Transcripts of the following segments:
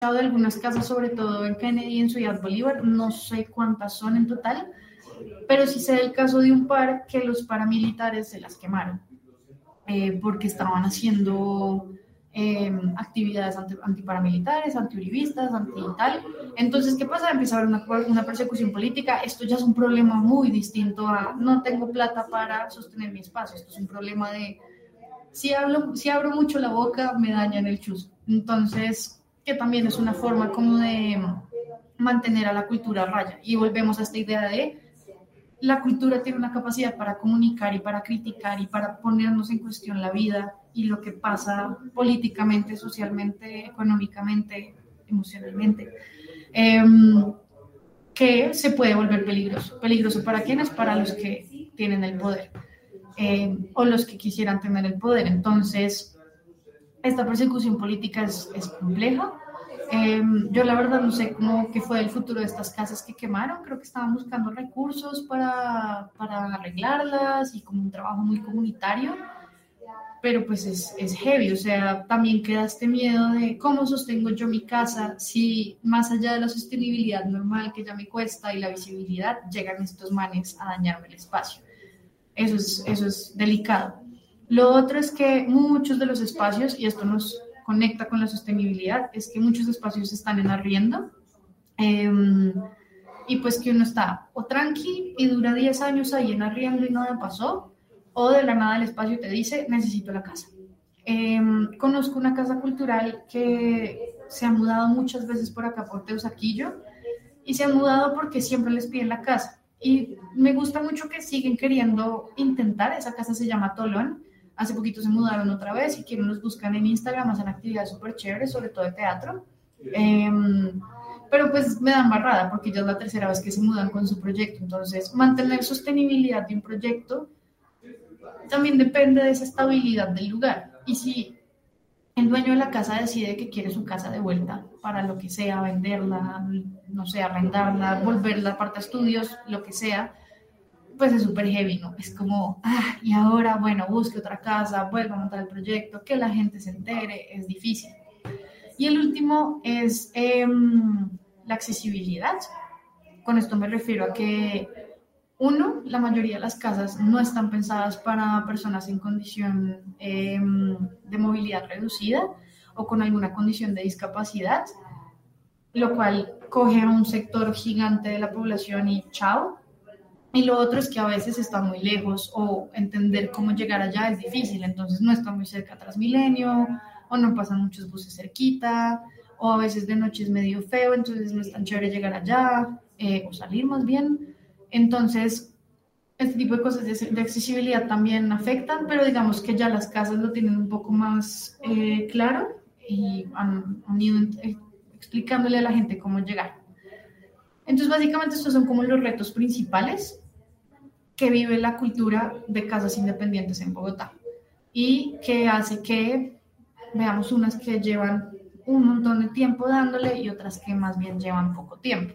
de algunas casas, sobre todo en Kennedy y en Ciudad Bolívar, no sé cuántas son en total, pero sí sé del caso de un par que los paramilitares se las quemaron, porque estaban haciendo actividades antiparamilitares, antiuribistas, anti-tal. Entonces, ¿qué pasa? Empieza a haber una persecución política. Esto ya es un problema muy distinto a no tengo plata para sostener mi espacio. Esto es un problema de si abro mucho la boca, me dañan el chuzo. Entonces, que también es una forma como de mantener a la cultura a raya. Y volvemos a esta idea de la cultura tiene una capacidad para comunicar y para criticar y para ponernos en cuestión la vida y lo que pasa políticamente, socialmente, económicamente, emocionalmente, que se puede volver peligroso. ¿Peligroso para quiénes? Para los que tienen el poder o los que quisieran tener el poder. Entonces, esta persecución política es compleja. Yo la verdad no sé qué fue el futuro de estas casas que quemaron. Creo que estaban buscando recursos para arreglarlas y como un trabajo muy comunitario, pero pues es heavy. O sea, también queda este miedo de cómo sostengo yo mi casa si más allá de la sostenibilidad normal que ya me cuesta y la visibilidad, llegan estos manes a dañarme el espacio. Eso es delicado. Lo otro es que muchos de los espacios, y esto nos conecta con la sostenibilidad, es que muchos espacios están en arriendo y pues que uno está o tranqui y dura 10 años ahí en arriendo y nada pasó, o de la nada el espacio te dice necesito la casa. Conozco una casa cultural que se ha mudado muchas veces por acá por Teusaquillo y se han mudado porque siempre les piden la casa. Y me gusta mucho que siguen queriendo intentar. Esa casa se llama Tolón. Hace poquito se mudaron otra vez. Si quieren, los buscan en Instagram. Hacen actividades súper chéveres, sobre todo de teatro. Pero pues me da embarrada porque ya es la tercera vez que se mudan con su proyecto. Entonces, mantener sostenibilidad de un proyecto también depende de esa estabilidad del lugar. Y si el dueño de la casa decide que quiere su casa de vuelta para lo que sea, venderla, no sé, arrendarla, volverla parte a estudios, lo que sea, pues es súper heavy, ¿no? Es como, y ahora, bueno, busque otra casa, vuelva a montar el proyecto, que la gente se entere, es difícil. Y el último es la accesibilidad. Con esto me refiero a que uno, la mayoría de las casas no están pensadas para personas en condición de movilidad reducida o con alguna condición de discapacidad, lo cual coge a un sector gigante de la población y chao. Y lo otro es que a veces está muy lejos o entender cómo llegar allá es difícil, entonces no está muy cerca Transmilenio o no pasan muchos buses cerquita o a veces de noche es medio feo, entonces no es tan chévere llegar allá o salir más bien. Entonces, este tipo de cosas de accesibilidad también afectan, pero digamos que ya las casas lo tienen un poco más claro y han ido explicándole a la gente cómo llegar. Entonces, básicamente estos son como los retos principales que vive la cultura de casas independientes en Bogotá y que hace que veamos unas que llevan un montón de tiempo dándole y otras que más bien llevan poco tiempo.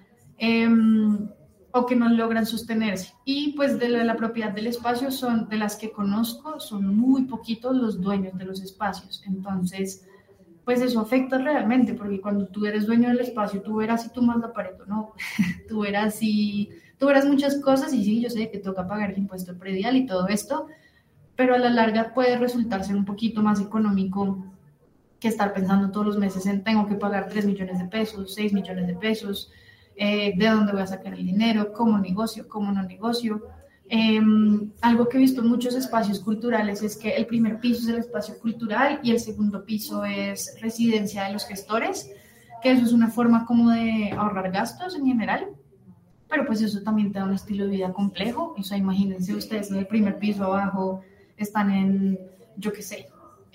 O que no logran sostenerse. Y pues de la propiedad del espacio son de las que conozco, son muy poquitos los dueños de los espacios. Entonces, pues eso afecta realmente, porque cuando tú eres dueño del espacio, tú verás si tomas la pared o no, tú verás muchas cosas y sí, yo sé que toca pagar el impuesto predial y todo esto, pero a la larga puede resultar ser un poquito más económico que estar pensando todos los meses en tengo que pagar 3 millones de pesos, 6 millones de pesos, de dónde voy a sacar el dinero, cómo negocio, cómo no negocio. Algo que he visto en muchos espacios culturales es que el primer piso es el espacio cultural y el segundo piso es residencia de los gestores, que eso es una forma como de ahorrar gastos en general, pero pues eso también te da un estilo de vida complejo. O sea, imagínense ustedes en el primer piso abajo están en, yo qué sé,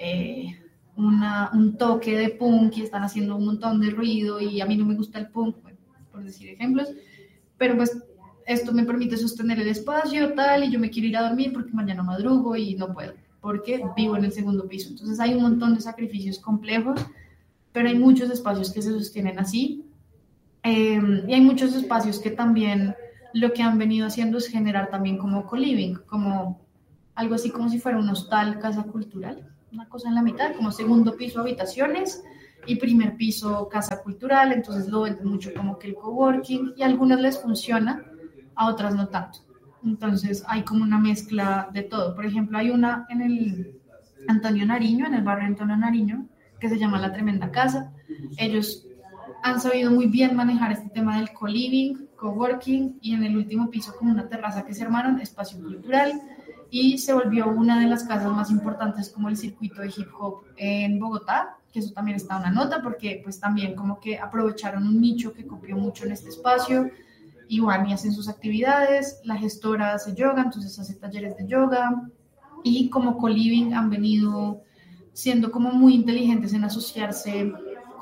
un toque de punk y están haciendo un montón de ruido y a mí no me gusta el punk, por decir ejemplos, pero pues esto me permite sostener el espacio, tal, y yo me quiero ir a dormir porque mañana madrugo y no puedo, porque vivo en el segundo piso. Entonces hay un montón de sacrificios complejos, pero hay muchos espacios que se sostienen así, y hay muchos espacios que también lo que han venido haciendo es generar también como co-living, como algo así como si fuera un hostal, casa cultural, una cosa en la mitad, como segundo piso, habitaciones, y primer piso casa cultural, entonces lo venden mucho como que el coworking y a algunas les funciona, a otras no tanto. Entonces hay como una mezcla de todo. Por ejemplo, hay una en el Antonio Nariño, en el barrio Antonio Nariño, que se llama La Tremenda Casa. Ellos han sabido muy bien manejar este tema del co-living, coworking y en el último piso como una terraza que se armaron, espacio cultural y se volvió una de las casas más importantes como el circuito de hip hop en Bogotá, que eso también está una nota porque pues también como que aprovecharon un nicho que copió mucho en este espacio y van y hacen sus actividades, la gestora hace yoga, entonces hace talleres de yoga y como co-living han venido siendo como muy inteligentes en asociarse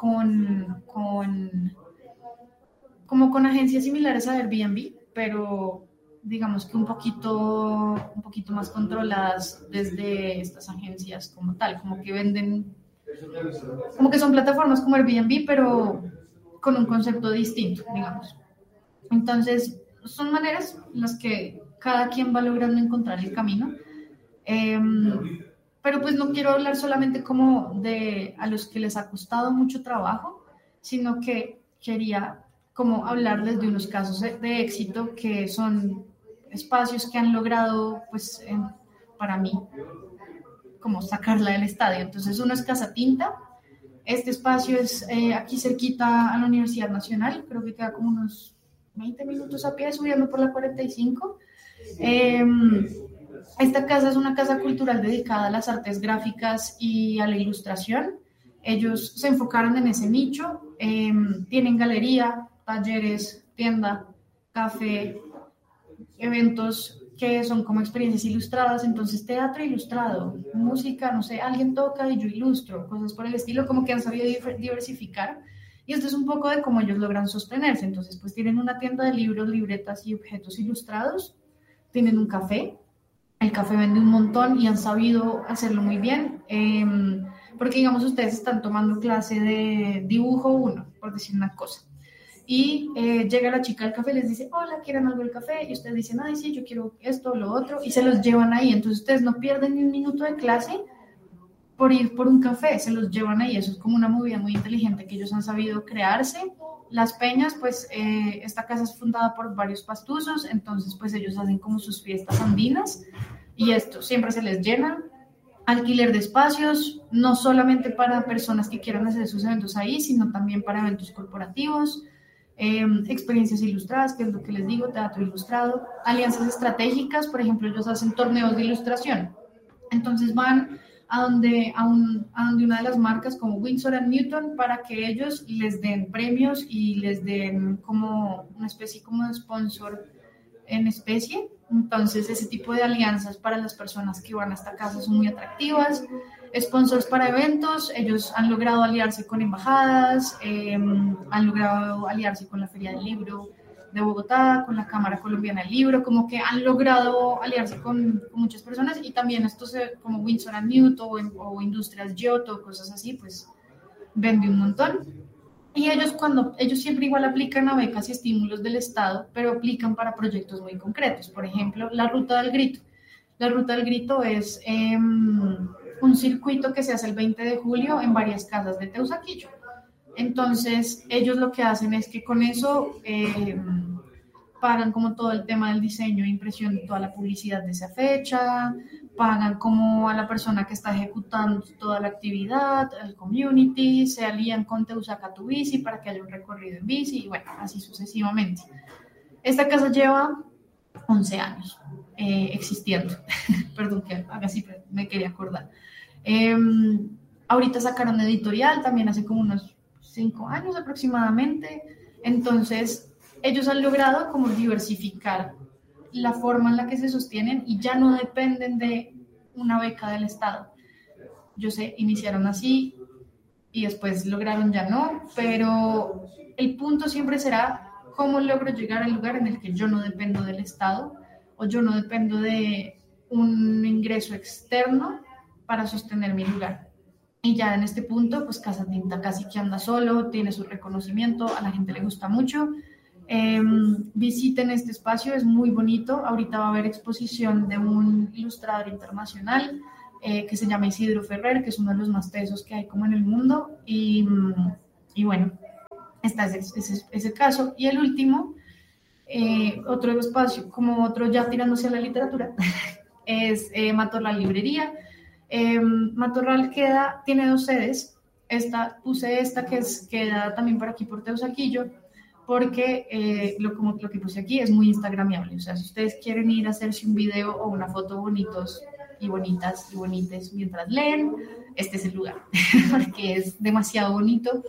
como con agencias similares a Airbnb, pero digamos que un poquito más controladas desde estas agencias como tal, como que venden, como que son plataformas como Airbnb, pero con un concepto distinto, digamos. Entonces, son maneras en las que cada quien va logrando encontrar el camino. Eh, pero pues no quiero hablar solamente como de a los que les ha costado mucho trabajo, sino que quería como hablarles de unos casos de éxito que son espacios que han logrado, pues, para mí, como sacarla del estadio. Entonces, uno es Casa Tinta. Este espacio es aquí cerquita a la Universidad Nacional, creo que queda como unos 20 minutos a pie subiendo por la 45. Esta casa es una casa cultural dedicada a las artes gráficas y a la ilustración. Ellos se enfocaron en ese nicho, tienen galería, talleres, tienda, café, eventos que son como experiencias ilustradas, entonces teatro ilustrado, música, no sé, alguien toca y yo ilustro, cosas por el estilo, como que han sabido diversificar. Y esto es un poco de cómo ellos logran sostenerse. Entonces, pues tienen una tienda de libros, libretas y objetos ilustrados, tienen un café, el café vende un montón y han sabido hacerlo muy bien, porque digamos ustedes están tomando clase de dibujo 1, por decir una cosa, y llega la chica del café, les dice, hola, ¿quieren algo del café? Y ustedes dicen, ay, sí, yo quiero esto, lo otro, y se los llevan ahí. Entonces ustedes no pierden ni un minuto de clase por ir por un café, se los llevan ahí. Eso es como una movida muy inteligente que ellos han sabido crearse. Las Peñas, pues esta casa es fundada por varios pastusos, entonces pues ellos hacen como sus fiestas andinas y esto siempre se les llena. Alquiler de espacios, no solamente para personas que quieran hacer sus eventos ahí, sino también para eventos corporativos, experiencias ilustradas, que es lo que les digo, teatro ilustrado, alianzas estratégicas, por ejemplo, ellos hacen torneos de ilustración, entonces van a donde una de las marcas como Winsor & Newton para que ellos les den premios y les den como una especie como de sponsor en especie. Entonces ese tipo de alianzas para las personas que van a esta casa son muy atractivas. Sponsors para eventos, ellos han logrado aliarse con embajadas, han logrado aliarse con la Feria del Libro de Bogotá, con la Cámara Colombiana del Libro, como que han logrado aliarse con muchas personas y también estos como Winsor & Newton o Industrias Giotto, cosas así, pues vende un montón. Y ellos siempre igual aplican a becas y estímulos del Estado, pero aplican para proyectos muy concretos. Por ejemplo, la Ruta del Grito. La Ruta del Grito es un circuito que se hace el 20 de julio en varias casas de Teusaquillo. Entonces, ellos lo que hacen es que con eso pagan como todo el tema del diseño e impresión de toda la publicidad de esa fecha, pagan como a la persona que está ejecutando toda la actividad, el community, se alían con Teusaca Tu Bici para que haya un recorrido en bici y bueno, así sucesivamente. Esta casa lleva 11 años existiendo, perdón que haga así, me quería acordar. Ahorita sacaron editorial, también hace como unos 5 años aproximadamente, entonces ellos han logrado como diversificar la forma en la que se sostienen y ya no dependen de una beca del Estado. Yo sé, iniciaron así y después lograron ya no, pero el punto siempre será cómo logro llegar al lugar en el que yo no dependo del Estado o yo no dependo de un ingreso externo para sostener mi lugar. Y ya en este punto, pues Casa Tinta casi que anda solo, tiene su reconocimiento, a la gente le gusta mucho. Visiten este espacio, es muy bonito. Ahorita va a haber exposición de un ilustrador internacional, que se llama Isidro Ferrer, que es uno de los más tesos que hay como en el mundo. Y bueno, está ese caso. Y el último, otro espacio, como otro ya tirándose a la literatura, es Matorral Librería. Matorral tiene 2 sedes. Puse esta queda también por aquí por Teusaquillo, porque como lo que puse aquí es muy instagramiable. O sea, si ustedes quieren ir a hacerse un video o una foto bonitos y bonitas y bonites mientras leen, este es el lugar, porque es demasiado bonito.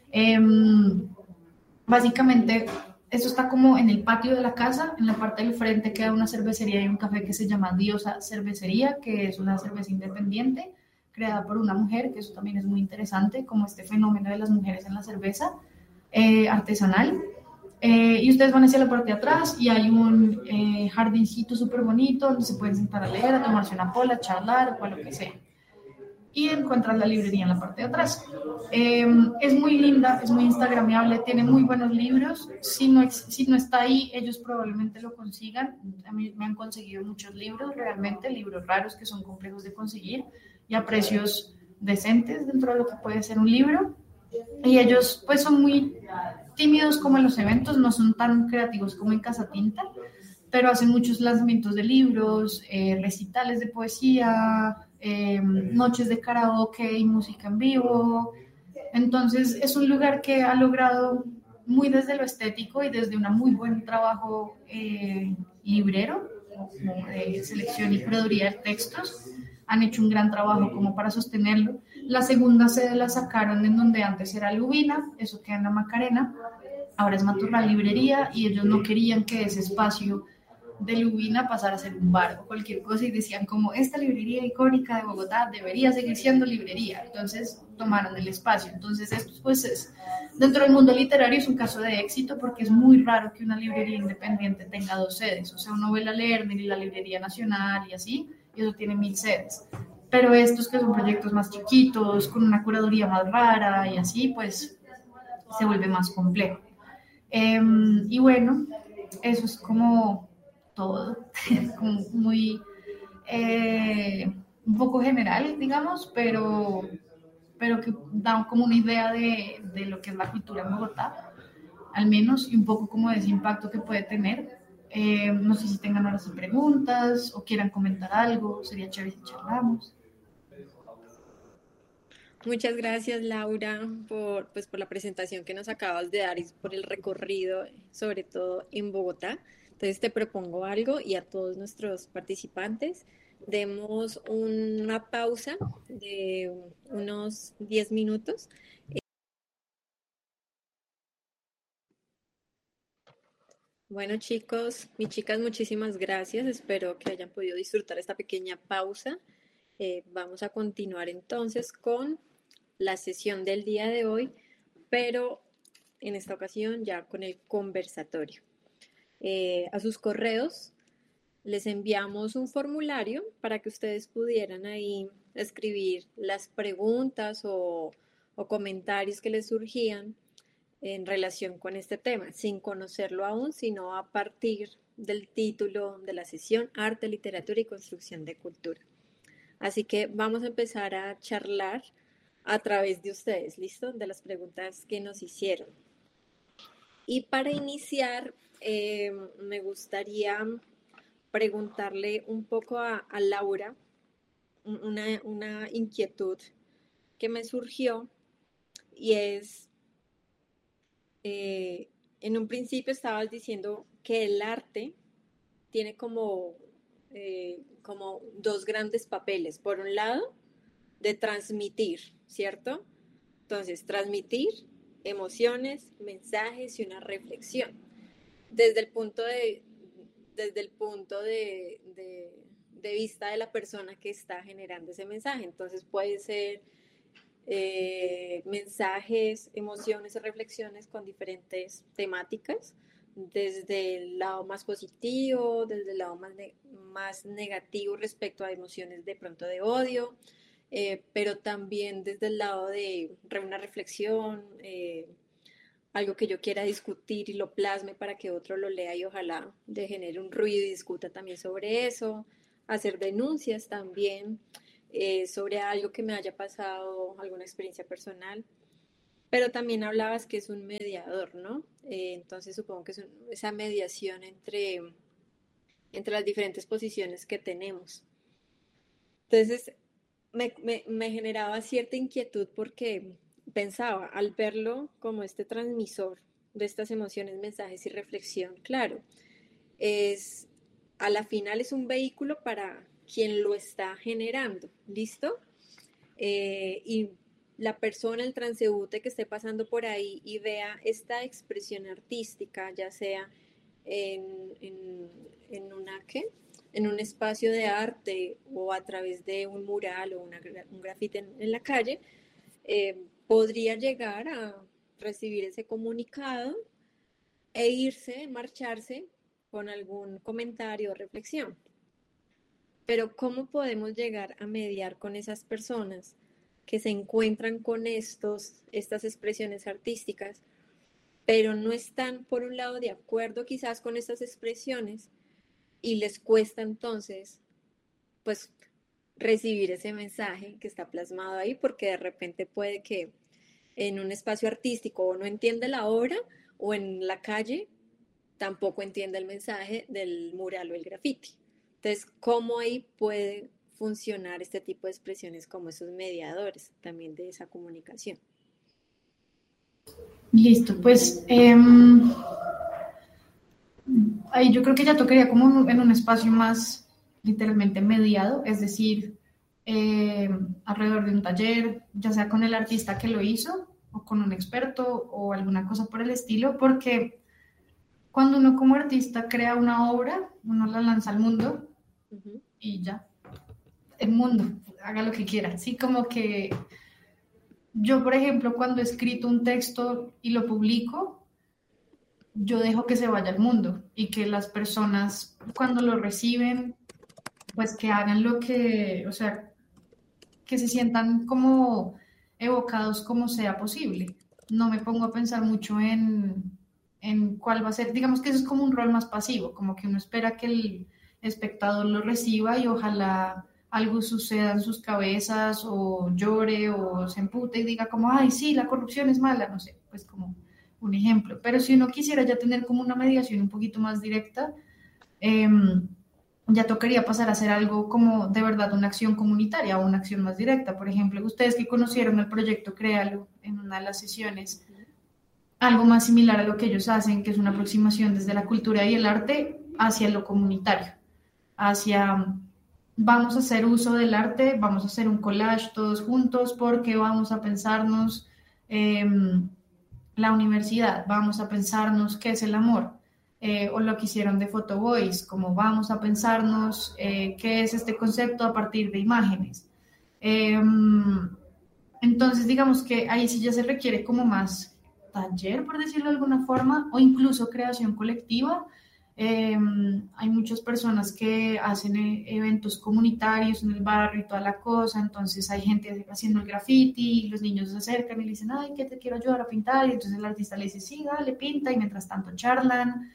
Básicamente, esto está como en el patio de la casa. En la parte del frente queda una cervecería y un café que se llama Diosa Cervecería, que es una cerveza independiente creada por una mujer, que eso también es muy interesante, como este fenómeno de las mujeres en la cerveza artesanal. Y ustedes van hacia la parte de atrás y hay un jardincito súper bonito donde se pueden sentar a leer, a tomarse una pola, a charlar o a lo que sea. Y encuentras la librería en la parte de atrás. Es muy linda, es muy instagramiable, tiene muy buenos libros. Si no está ahí, ellos probablemente lo consigan. A mí me han conseguido muchos libros, realmente, libros raros que son complejos de conseguir y a precios decentes dentro de lo que puede ser un libro. Y ellos pues son muy tímidos como en los eventos, no son tan creativos como en Casa Tinta, pero hacen muchos lanzamientos de libros, recitales de poesía, noches de karaoke y música en vivo. Entonces es un lugar que ha logrado muy desde lo estético y desde un muy buen trabajo librero, como de selección y curaduría de textos. Han hecho un gran trabajo como para sostenerlo. La segunda sede la sacaron en donde antes era Lubina, eso queda en la Macarena, ahora es Matorral Librería, y ellos no querían que ese espacio de Lubina pasara a ser un bar o cualquier cosa, y decían como esta librería icónica de Bogotá debería seguir siendo librería. Entonces tomaron el espacio. Entonces esto pues dentro del mundo literario es un caso de éxito, porque es muy raro que una librería independiente tenga 2 sedes. O sea, uno ve la Lerner y la Librería Nacional y así, y eso tiene 1000 sedes. Pero estos que son proyectos más chiquitos, con una curaduría más rara y así, pues se vuelve más complejo. Y bueno, eso es como todo, como muy, un poco general, digamos, pero que da como una idea de lo que es la cultura en Bogotá, al menos, y un poco como de ese impacto que puede tener. No sé si tengan ahora sí preguntas o quieran comentar algo, sería chévere si charlamos. Muchas gracias, Laura, por la presentación que nos acabas de dar y por el recorrido, sobre todo en Bogotá. Entonces te propongo algo y a todos nuestros participantes demos una pausa de unos 10 minutos. Bueno, chicos y chicas, muchísimas gracias. Espero que hayan podido disfrutar esta pequeña pausa. Vamos a continuar entonces con la sesión del día de hoy, pero en esta ocasión ya con el conversatorio. A sus correos les enviamos un formulario para que ustedes pudieran ahí escribir las preguntas o comentarios que les surgían en relación con este tema, sin conocerlo aún, sino a partir del título de la sesión, Arte, Literatura y Construcción de Cultura. Así que vamos a empezar a charlar a través de ustedes, ¿listo? De las preguntas que nos hicieron. Y para iniciar, me gustaría preguntarle un poco a Laura una inquietud que me surgió, y es, en un principio estabas diciendo que el arte tiene como 2 grandes papeles. Por un lado, de transmitir, ¿cierto? Entonces, transmitir emociones, mensajes y una reflexión desde el punto de vista de la persona que está generando ese mensaje. Entonces puede ser mensajes, emociones y reflexiones con diferentes temáticas, desde el lado más positivo, desde el lado más negativo respecto a emociones de pronto de odio, pero también desde el lado de una reflexión, algo que yo quiera discutir y lo plasme para que otro lo lea y ojalá le genere un ruido y discuta también sobre eso, hacer denuncias también. sobre algo que me haya pasado, alguna experiencia personal. Pero también hablabas que es un mediador, ¿no? Entonces supongo que es esa mediación entre las diferentes posiciones que tenemos. Entonces me generaba cierta inquietud porque pensaba, al verlo como este transmisor de estas emociones, mensajes y reflexión, claro, es a la final es un vehículo para quien lo está generando, ¿listo? Y la persona, el transeúnte que esté pasando por ahí y vea esta expresión artística, ya sea en una, ¿qué? En un espacio de arte o a través de un mural o un grafiti en la calle, podría llegar a recibir ese comunicado e irse, marcharse con algún comentario o reflexión. Pero ¿cómo podemos llegar a mediar con esas personas que se encuentran con estas expresiones artísticas, pero no están, por un lado, de acuerdo quizás con estas expresiones y les cuesta entonces, pues, recibir ese mensaje que está plasmado ahí, porque de repente puede que en un espacio artístico o no entienda la obra o en la calle tampoco entienda el mensaje del mural o el graffiti? Entonces, ¿cómo ahí puede funcionar este tipo de expresiones como esos mediadores también de esa comunicación? Listo, pues ahí yo creo que ya tocaría como en un espacio más literalmente mediado, es decir, alrededor de un taller, ya sea con el artista que lo hizo o con un experto o alguna cosa por el estilo, porque cuando uno como artista crea una obra, uno la lanza al mundo y ya, el mundo, haga lo que quiera, así como que yo, por ejemplo, cuando he escrito un texto y lo publico, yo dejo que se vaya al mundo y que las personas cuando lo reciben, pues que hagan lo que, o sea, que se sientan como evocados como sea posible. No me pongo a pensar mucho en cuál va a ser, digamos que eso es como un rol más pasivo, como que uno espera que el espectador lo reciba y ojalá algo suceda en sus cabezas o llore o se empute y diga como, ay, sí, la corrupción es mala, no sé, pues como un ejemplo. Pero si uno quisiera ya tener como una mediación un poquito más directa, eh, ya tocaría pasar a hacer algo como de verdad una acción comunitaria o una acción más directa. Por ejemplo, ustedes que conocieron el proyecto Créalo en una de las sesiones, algo más similar a lo que ellos hacen, que es una aproximación desde la cultura y el arte hacia lo comunitario, hacia vamos a hacer uso del arte, vamos a hacer un collage todos juntos porque vamos a pensarnos la universidad, vamos a pensarnos qué es el amor, o lo que hicieron de Photo Boys, como vamos a pensarnos qué es este concepto a partir de imágenes. Entonces, digamos que ahí sí ya se requiere como más taller, por decirlo de alguna forma, o incluso creación colectiva. Hay muchas personas que hacen eventos comunitarios en el barrio y toda la cosa, entonces hay gente haciendo el graffiti, y los niños se acercan y le dicen, ay, ¿qué te quiero ayudar a pintar? Y entonces el artista le dice, sí, dale, pinta, y mientras tanto charlan.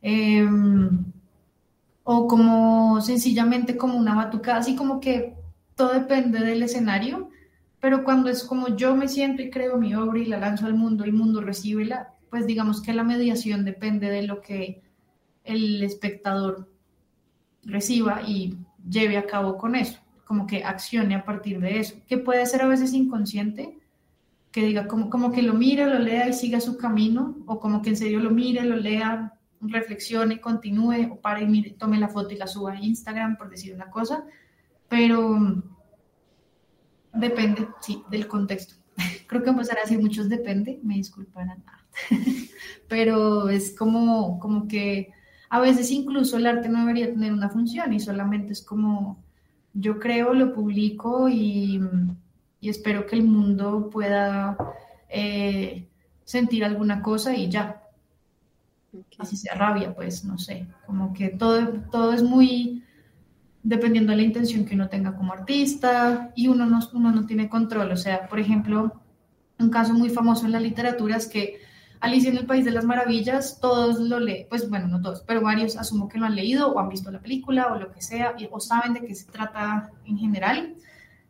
O como sencillamente como una batucada, así como que todo depende del escenario, pero cuando es como yo me siento y creo mi obra y la lanzo al mundo y el mundo recíbela, pues digamos que la mediación depende de lo que el espectador reciba y lleve a cabo con eso, como que accione a partir de eso, que puede ser a veces inconsciente, que diga como que lo mire, lo lea y siga su camino, o como que en serio lo mire, lo lea, reflexione, continúe, o pare y mire, tome la foto y la suba a Instagram, por decir una cosa, pero depende, sí, del contexto. Creo que empezar a decir muchos depende, me disculparán, pero es como que a veces incluso el arte no debería tener una función y solamente es como yo creo, lo publico y espero que el mundo pueda sentir alguna cosa y ya. Okay. Así sea rabia, pues no sé, como que todo es muy dependiendo de la intención que uno tenga como artista y uno no tiene control. O sea, por ejemplo, un caso muy famoso en la literatura es que Alicia en el País de las Maravillas, todos lo leen, pues bueno, no todos, pero varios asumo que lo han leído o han visto la película o lo que sea, o saben de qué se trata en general.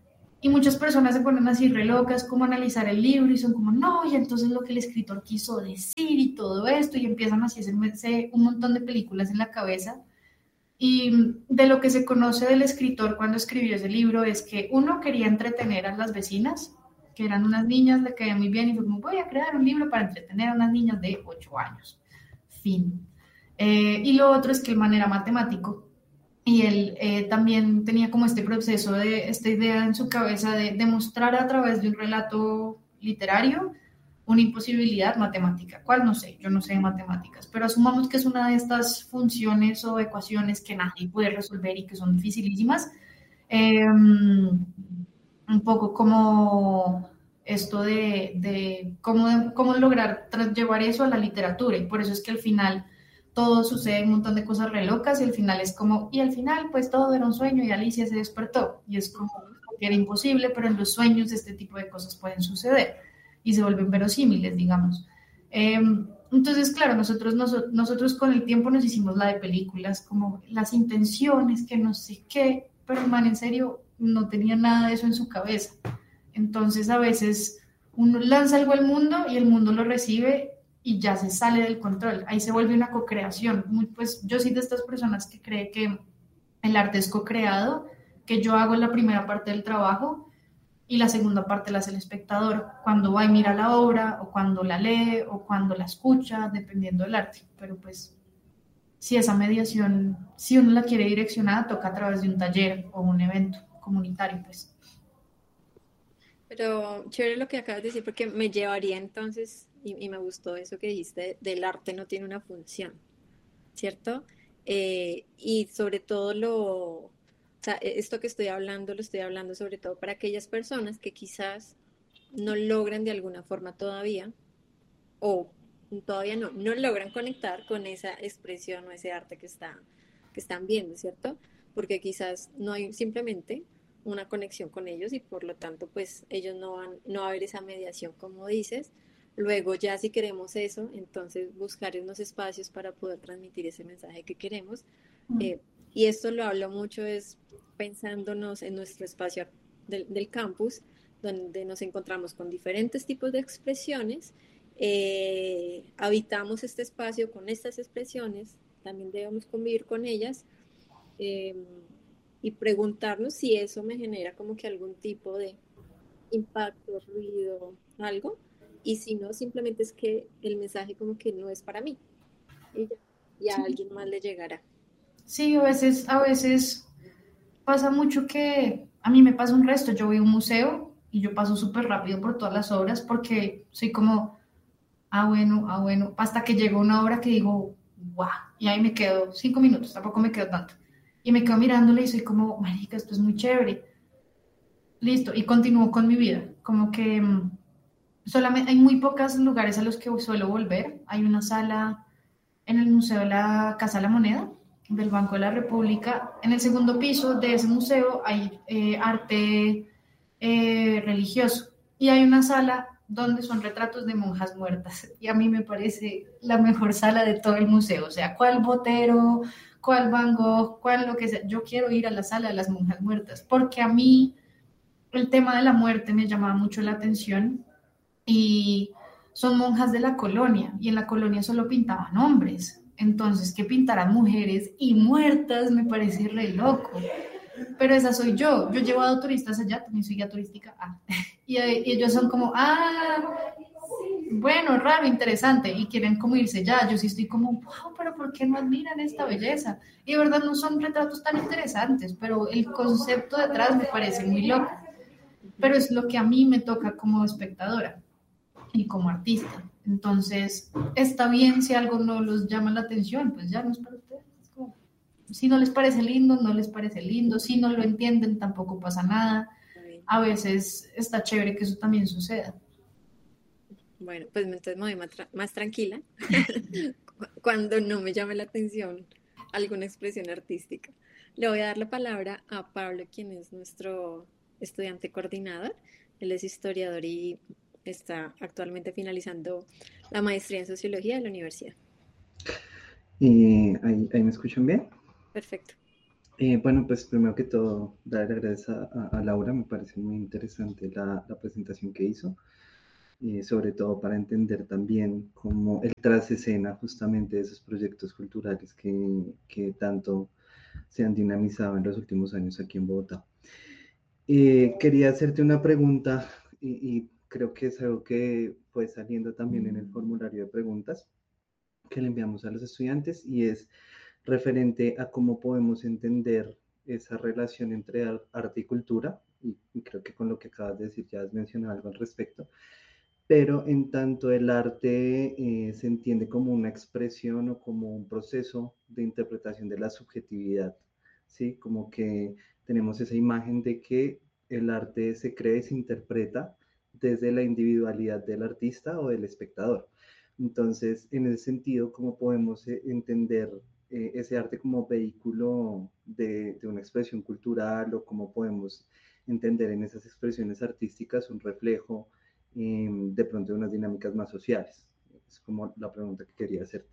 Y muchas personas se ponen así re locas como a analizar el libro y son como, no, y entonces lo que el escritor quiso decir y todo esto, y empiezan así a hacerse un montón de películas en la cabeza. Y de lo que se conoce del escritor cuando escribió ese libro es que uno quería entretener a las vecinas, que eran unas niñas, le caía muy bien y fue como, voy a crear un libro para entretener a unas niñas de 8 años. Fin. Y lo otro es que el man era matemático y él también tenía como este proceso de esta idea en su cabeza de demostrar a través de un relato literario una imposibilidad matemática. ¿Cuál? No sé, yo no sé de matemáticas, pero asumamos que es una de estas funciones o ecuaciones que nadie puede resolver y que son dificilísimas. Un poco como esto de cómo lograr llevar eso a la literatura, y por eso es que al final todo sucede un montón de cosas re locas y al final es como, y al final pues todo era un sueño y Alicia se despertó y es como que era imposible, pero en los sueños este tipo de cosas pueden suceder y se vuelven verosímiles, digamos. Entonces, claro, nosotros con el tiempo nos hicimos la de películas, como las intenciones, que no sé qué, pero el man en serio no tenía nada de eso en su cabeza. Entonces, a veces uno lanza algo al mundo y el mundo lo recibe y ya se sale del control. Ahí se vuelve una co-creación. Pues yo soy de estas personas que cree que el arte es co-creado, que yo hago la primera parte del trabajo y la segunda parte la hace el espectador cuando va y mira la obra o cuando la lee o cuando la escucha, dependiendo del arte. Pero pues si esa mediación, si uno la quiere direccionada, toca a través de un taller o un evento comunitario, pues. Pero chévere lo que acabas de decir porque me llevaría entonces, y me gustó eso que dijiste, del arte no tiene una función, ¿cierto? Y sobre todo o sea, esto que estoy hablando, lo estoy hablando sobre todo para aquellas personas que quizás no logran de alguna forma todavía, o todavía no logran conectar con esa expresión o ese arte que están viendo, ¿cierto? Porque quizás no hay simplemente una conexión con ellos y por lo tanto pues ellos no va a haber esa mediación como dices. Luego ya si queremos eso, entonces buscar unos espacios para poder transmitir ese mensaje que queremos. Eh, y esto lo hablo mucho es pensándonos en nuestro espacio del campus, donde nos encontramos con diferentes tipos de expresiones, habitamos este espacio con estas expresiones, también debemos convivir con ellas, eh, y preguntarnos si eso me genera como que algún tipo de impacto, ruido, algo, y si no, simplemente es que el mensaje como que no es para mí y, ya, y a Sí, alguien más le llegará. sí, a veces pasa mucho que a mí me pasa un resto. Yo voy a un museo y yo paso súper rápido por todas las obras porque soy como, ah, bueno, hasta que llega una obra que digo, guau, y ahí me quedo 5 minutos, tampoco me quedo tanto. Y me quedo mirándole y soy como, marica, esto es muy chévere. Listo, y continúo con mi vida. Como que solamente hay muy pocos lugares a los que suelo volver. Hay una sala en el Museo de la Casa de la Moneda del Banco de la República. En el segundo piso de ese museo hay arte religioso y hay una sala donde son retratos de monjas muertas y a mí me parece la mejor sala de todo el museo. O sea, ¿cuál Botero, cuál Van Gogh, cuál lo que sea? Yo quiero ir a la sala de las monjas muertas porque a mí el tema de la muerte me llamaba mucho la atención y son monjas de la colonia y en la colonia solo pintaban hombres. Entonces, que pintaran mujeres y muertas me parece re loco. Pero esa soy yo. Yo he llevado turistas allá, también soy guía turística. Y ellos son como, bueno, raro, interesante. Y quieren como irse ya. Yo sí estoy como, wow, pero ¿por qué no admiran esta belleza? Y de verdad no son retratos tan interesantes, pero el concepto detrás me parece muy loco. Pero es lo que a mí me toca como espectadora y como artista. Entonces, está bien si algo no los llama la atención, pues ya no es para ustedes. Es como, si no les parece lindo, no les parece lindo. Si no lo entienden, tampoco pasa nada. A veces está chévere que eso también suceda. Bueno, pues entonces me voy más tranquila cuando no me llame la atención alguna expresión artística. Le voy a dar la palabra a Pablo, quien es nuestro estudiante coordinador. Él es historiador y está actualmente finalizando la maestría en sociología de la universidad. ¿Ahí me escuchan bien? Perfecto. Bueno, pues primero que todo, darle gracias a Laura, me parece muy interesante la presentación que hizo, sobre todo para entender también cómo el tras escena justamente de esos proyectos culturales que tanto se han dinamizado en los últimos años aquí en Bogotá. Quería hacerte una pregunta y creo que es algo que fue saliendo también en el formulario de preguntas que le enviamos a los estudiantes y es referente a cómo podemos entender esa relación entre arte y cultura, y creo que con lo que acabas de decir ya has mencionado algo al respecto, pero en tanto el arte se entiende como una expresión o como un proceso de interpretación de la subjetividad, ¿sí? Como que tenemos esa imagen de que el arte se crea y se interpreta desde la individualidad del artista o del espectador. Entonces, en ese sentido, ¿cómo podemos entender ese arte como vehículo de una expresión cultural o cómo podemos entender en esas expresiones artísticas un reflejo de pronto de unas dinámicas más sociales? Es como la pregunta que quería hacerte.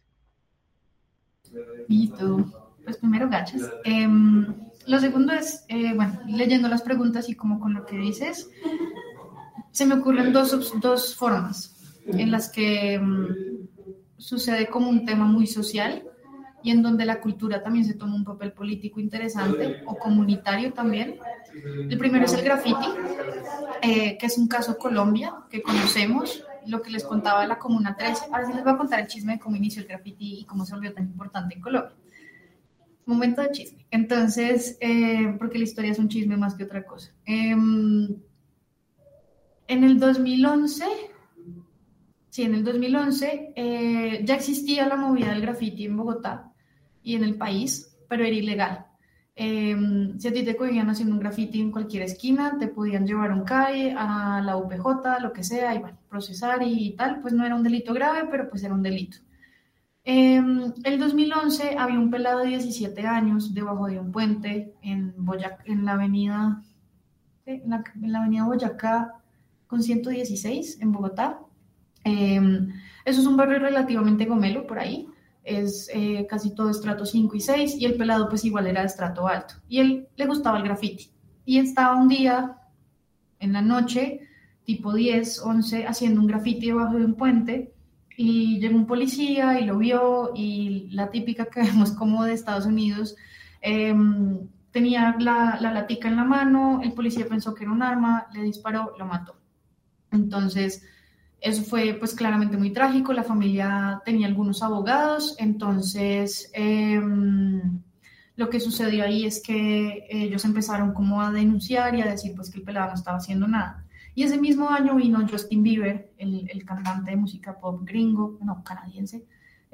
Listo. Pues primero, gachas. Lo segundo es, bueno, leyendo las preguntas y como con lo que dices, se me ocurren dos formas en las que sucede como un tema muy social y en donde la cultura también se toma un papel político interesante o comunitario también. El primero es el graffiti, que es un caso Colombia que conocemos, lo que les contaba de la Comuna 13. Ahora sí les voy a contar el chisme de cómo inició el graffiti y cómo se volvió tan importante en Colombia. Momento de chisme. Entonces, porque la historia es un chisme más que otra cosa. En el 2011, sí, en el 2011 ya existía la movida del graffiti en Bogotá y en el país, pero era ilegal. Si a ti te cogían haciendo un graffiti en cualquier esquina, te podían llevar a un CAE, a la UPJ, lo que sea, y bueno, procesar y tal, pues no era un delito grave, pero pues era un delito. El 2011 había un pelado de 17 años debajo de un puente en la avenida, en la avenida Boyacá con 116 en Bogotá. Eso es un barrio relativamente gomelo por ahí, es casi todo estrato 5 y 6 y el pelado pues igual era de estrato alto y él le gustaba el graffiti y estaba un día en la noche tipo 10, 11 haciendo un graffiti debajo de un puente y llegó un policía y lo vio y la típica que vemos como de Estados Unidos, tenía la latica en la mano, el policía pensó que era un arma, le disparó, lo mató. Entonces eso fue pues claramente muy trágico, la familia tenía algunos abogados, entonces lo que sucedió ahí es que ellos empezaron como a denunciar y a decir pues que el pelado no estaba haciendo nada. Y ese mismo año vino Justin Bieber, el cantante de música pop gringo, no, canadiense,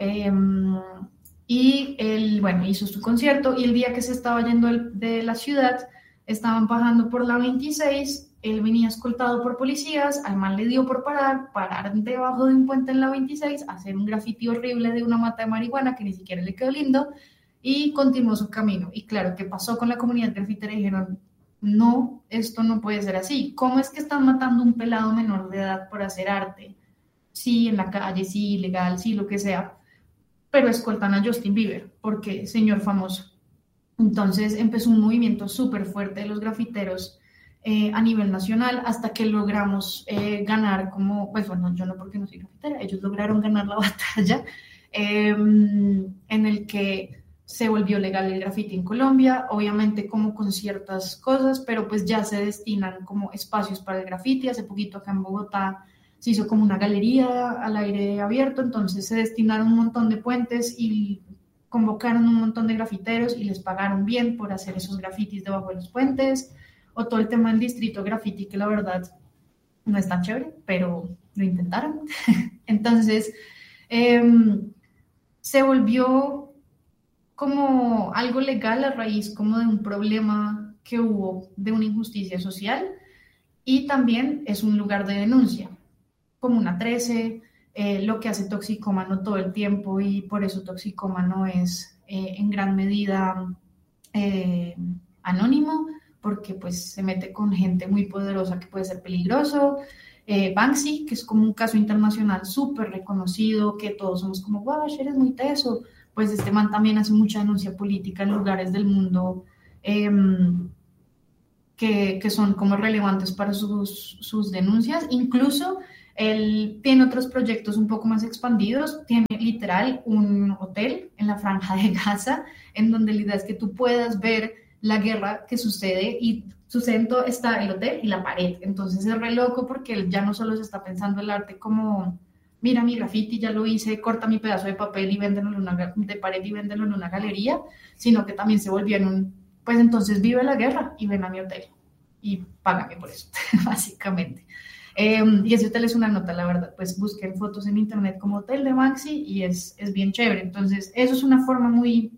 y él, bueno, hizo su concierto y el día que se estaba yendo de la ciudad, estaban bajando por la 26, él venía escoltado por policías, al man le dio por parar debajo de un puente en la 26, hacer un grafiti horrible de una mata de marihuana que ni siquiera le quedó lindo y continuó su camino. Y claro, ¿qué pasó con la comunidad grafitera? Dijeron, no, esto no puede ser así. ¿Cómo es que están matando a un pelado menor de edad por hacer arte? Sí, en la calle, sí, ilegal, sí, lo que sea, pero escoltan a Justin Bieber, porque señor famoso. Entonces empezó un movimiento súper fuerte de los grafiteros a nivel nacional hasta que logramos ganar como, pues bueno, yo no porque no soy grafitera, ellos lograron ganar la batalla en el que se volvió legal el graffiti en Colombia, obviamente como con ciertas cosas, pero pues ya se destinan como espacios para el graffiti. Hace poquito acá en Bogotá se hizo como una galería al aire abierto, entonces se destinaron un montón de puentes y convocaron un montón de grafiteros y les pagaron bien por hacer esos grafitis debajo de los puentes, o todo el tema del distrito graffiti, que la verdad no es tan chévere, pero lo intentaron. Entonces, se volvió como algo legal a raíz como de un problema que hubo de una injusticia social y también es un lugar de denuncia, como una 13, lo que hace Toxicómano todo el tiempo y por eso Toxicómano es en gran medida anónimo, porque pues se mete con gente muy poderosa que puede ser peligroso. Banksy, que es como un caso internacional súper reconocido, que todos somos como, wow, eres muy teso, pues este man también hace mucha denuncia política en lugares del mundo que son como relevantes para sus denuncias. Incluso él tiene otros proyectos un poco más expandidos, tiene literal un hotel en la Franja de Gaza, en donde la idea es que tú puedas ver la guerra que sucede y su centro está el hotel y la pared. Entonces es re loco porque él ya no solo se está pensando el arte como, mira mi graffiti, ya lo hice, corta mi pedazo de papel y véndelo de pared y véndelo en una galería, sino que también se volvió en un, pues entonces vive la guerra y ven a mi hotel y págame por eso, básicamente. Y ese hotel es una nota, la verdad, pues busquen fotos en internet como Hotel de Maxi y es bien chévere. Entonces, eso es una forma muy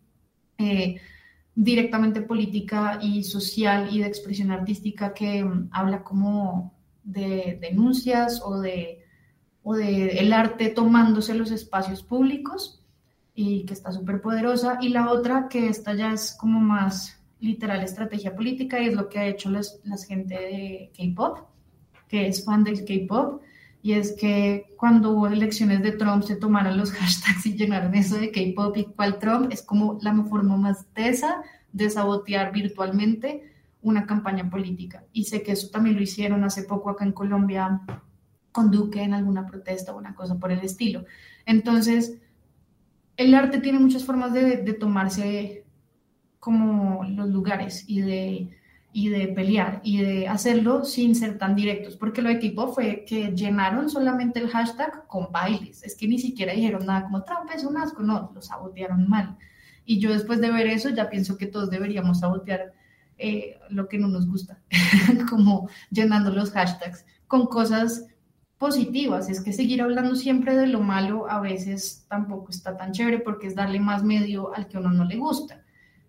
directamente política y social y de expresión artística que habla como de denuncias o de el arte tomándose los espacios públicos y que está súper poderosa. Y la otra, que esta ya es como más literal estrategia política y es lo que ha hecho la gente de K-pop, que es fan del K-pop, y es que cuando hubo elecciones de Trump se tomaron los hashtags y llenaron eso de K-pop y cuál Trump, es como la forma más tesa de sabotear virtualmente una campaña política. Y sé que eso también lo hicieron hace poco acá en Colombia con Duque en alguna protesta o una cosa por el estilo. Entonces, el arte tiene muchas formas de tomarse como los lugares y de pelear y de hacerlo sin ser tan directos, porque lo de K-pop fue que llenaron solamente el hashtag con bailes, es que ni siquiera dijeron nada como Trump es un asco, no, lo sabotearon mal. Y yo después de ver eso ya pienso que todos deberíamos sabotear lo que no nos gusta, como llenando los hashtags con cosas positivas. Es que seguir hablando siempre de lo malo a veces tampoco está tan chévere porque es darle más medio al que a uno no le gusta.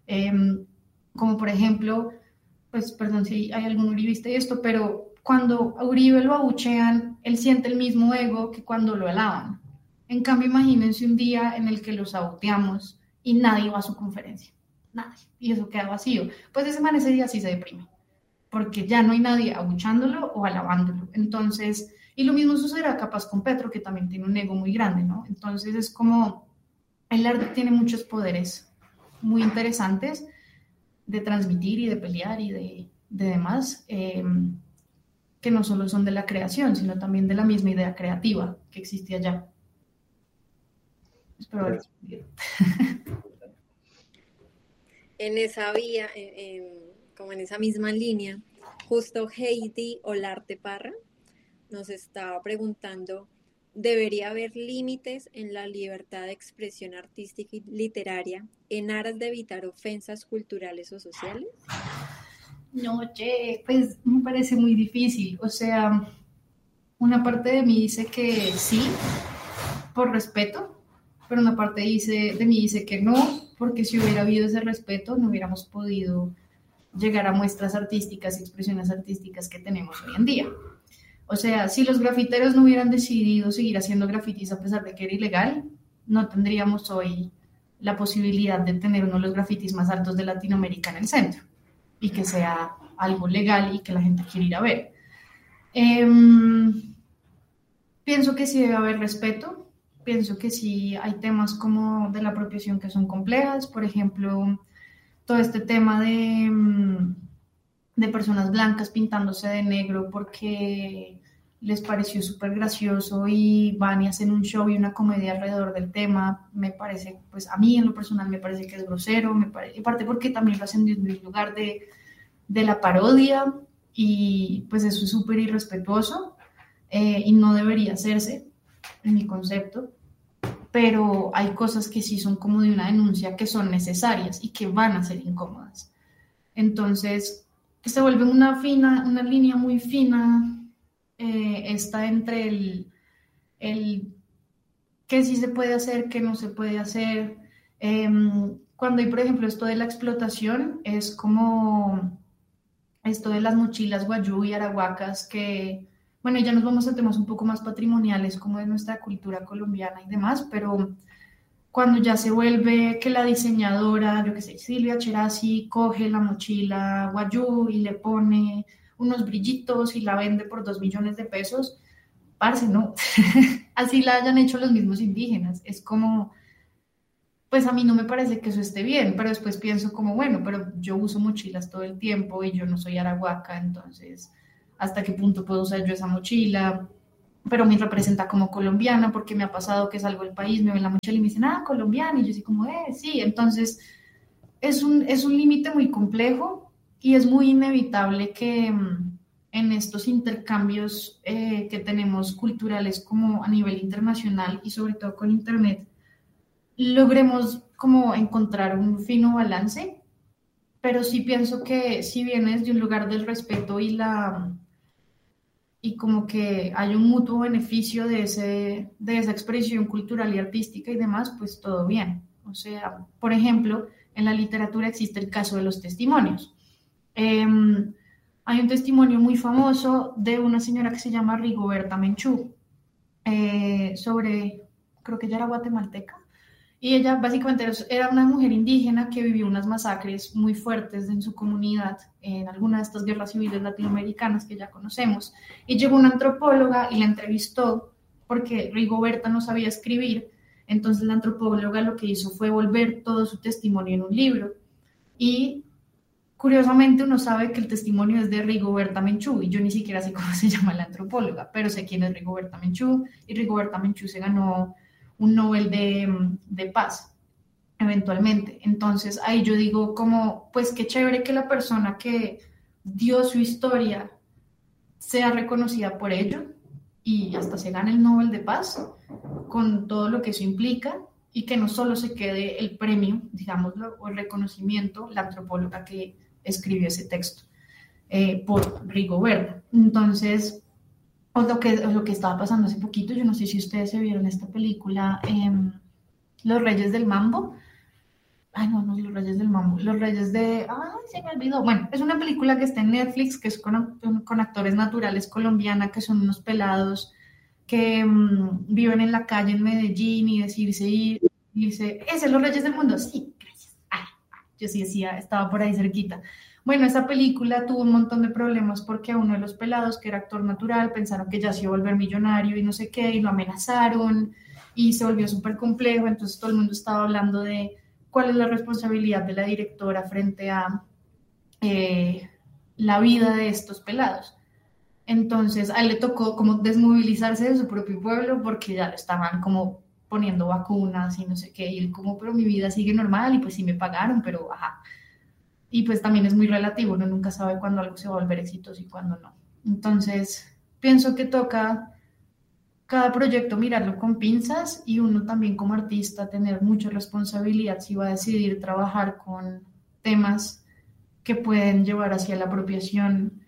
Como por ejemplo, pues perdón si hay algún uribista y esto, pero cuando a Uribe lo abuchean, él siente el mismo ego que cuando lo alaban. En cambio, imagínense un día en el que lo saboteamos y nadie va a su conferencia, nadie, y eso queda vacío. Pues ese man ese día sí se deprime, porque ya no hay nadie abuchándolo o alabándolo. Entonces, y lo mismo sucederá capaz con Petro, que también tiene un ego muy grande, ¿no? Entonces es como, el arte tiene muchos poderes muy interesantes de transmitir y de pelear y de demás, que no solo son de la creación, sino también de la misma idea creativa que existía allá. Espero haber respondido. En esa vía, como en esa misma línea, justo Heidi Olarte Parra nos estaba preguntando, ¿debería haber límites en la libertad de expresión artística y literaria en aras de evitar ofensas culturales o sociales? No, pues me parece muy difícil. O sea, una parte de mí dice que sí, por respeto, pero una parte de mí dice que no, porque si hubiera habido ese respeto no hubiéramos podido llegar a muestras artísticas y expresiones artísticas que tenemos hoy en día. O sea, si los grafiteros no hubieran decidido seguir haciendo grafitis a pesar de que era ilegal, no tendríamos hoy la posibilidad de tener uno de los grafitis más altos de Latinoamérica en el centro y que sea algo legal y que la gente quiera ir a ver. Pienso que sí debe haber respeto, pienso que sí hay temas como de la apropiación que son complejas, por ejemplo, todo este tema de personas blancas pintándose de negro porque les pareció súper gracioso y van y hacen un show y una comedia alrededor del tema, me parece, pues a mí en lo personal me parece que es grosero, y aparte porque también lo hacen desde el lugar de la parodia y pues eso es súper irrespetuoso y no debería hacerse en mi concepto, pero hay cosas que sí son como de una denuncia que son necesarias y que van a ser incómodas. Entonces, se vuelve una línea muy fina, está entre el qué sí se puede hacer, qué no se puede hacer. Cuando hay, por ejemplo, esto de la explotación, es como esto de las mochilas guayú y arahuacas, que, bueno, ya nos vamos a temas un poco más patrimoniales, como es nuestra cultura colombiana y demás, pero cuando ya se vuelve que la diseñadora, yo qué sé, Silvia Cherasi, coge la mochila guayú y le pone unos brillitos y la vende por 2 millones de pesos, parce, no. Así la hayan hecho los mismos indígenas. Es como, pues a mí no me parece que eso esté bien, pero después pienso como, bueno, pero yo uso mochilas todo el tiempo y yo no soy arahuaca, entonces, ¿hasta qué punto puedo usar yo esa mochila? Pero me representa como colombiana porque me ha pasado que salgo del país, me ven la mochila y me dicen, ah, colombiana, y yo así como, sí, entonces es un límite muy complejo y es muy inevitable que en estos intercambios que tenemos culturales como a nivel internacional y sobre todo con Internet, logremos como encontrar un fino balance, pero sí pienso que si vienes de un lugar del respeto y como que hay un mutuo beneficio de esa expresión cultural y artística y demás, pues todo bien. O sea, por ejemplo, en la literatura existe el caso de los testimonios. Eh, Hay un testimonio muy famoso de una señora que se llama Rigoberta Menchú, sobre, creo que ella era guatemalteca, y ella básicamente era una mujer indígena que vivió unas masacres muy fuertes en su comunidad, en alguna de estas guerras civiles latinoamericanas que ya conocemos. Y llegó una antropóloga y la entrevistó porque Rigoberta no sabía escribir. Entonces la antropóloga lo que hizo fue volver todo su testimonio en un libro. Y curiosamente uno sabe que el testimonio es de Rigoberta Menchú y yo ni siquiera sé cómo se llama la antropóloga, pero sé quién es Rigoberta Menchú y Rigoberta Menchú se ganó un Nobel de Paz eventualmente. Entonces ahí yo digo como, pues qué chévere que la persona que dio su historia sea reconocida por ello y hasta se gane el Nobel de Paz con todo lo que eso implica y que no solo se quede el premio, digámoslo, o el reconocimiento, la antropóloga que escribió ese texto por Rigoberta. Entonces, lo que estaba pasando hace poquito, yo no sé si ustedes se vieron esta película, Los Reyes del Mambo. Ay, no, no, Los Reyes del Mambo. Los Reyes de... Ay, se me olvidó. Bueno, es una película que está en Netflix, que es con actores naturales colombiana, que son unos pelados que viven en la calle en Medellín y decirse, ese es Los Reyes del Mundo. Sí, gracias. Ay, yo sí decía, estaba por ahí cerquita. Bueno, esa película tuvo un montón de problemas porque a uno de los pelados, que era actor natural, pensaron que ya se iba a volver millonario y no sé qué, y lo amenazaron y se volvió súper complejo. Entonces todo el mundo estaba hablando de cuál es la responsabilidad de la directora frente a la vida de estos pelados. Entonces a él le tocó como desmovilizarse de su propio pueblo porque ya lo estaban como poniendo vacunas y no sé qué, y él como, pero mi vida sigue normal y pues sí me pagaron, pero ajá. Y pues también es muy relativo, uno nunca sabe cuándo algo se va a volver exitoso y cuándo no. Entonces pienso que toca cada proyecto mirarlo con pinzas y uno también como artista tener mucha responsabilidad si va a decidir trabajar con temas que pueden llevar hacia la apropiación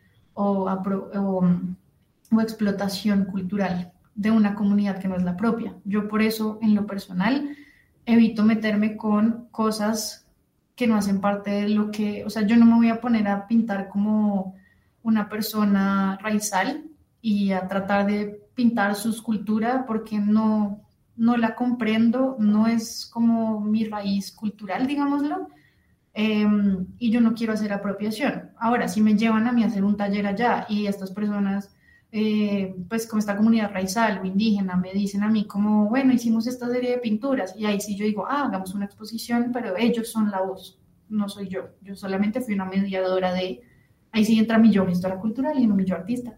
o explotación cultural de una comunidad que no es la propia. Yo por eso, en lo personal, evito meterme con cosas que no hacen parte de lo que, o sea, yo no me voy a poner a pintar como una persona raizal y a tratar de pintar su escultura porque no la comprendo, no es como mi raíz cultural, digámoslo, y yo no quiero hacer apropiación. Ahora, si me llevan a mí a hacer un taller allá y estas personas, pues como esta comunidad raizal o indígena, me dicen a mí como, bueno, hicimos esta serie de pinturas y ahí sí yo digo, hagamos una exposición, pero ellos son la voz, no soy yo solamente fui una mediadora ahí sí entra mi yo gestora cultural y no mi yo artista,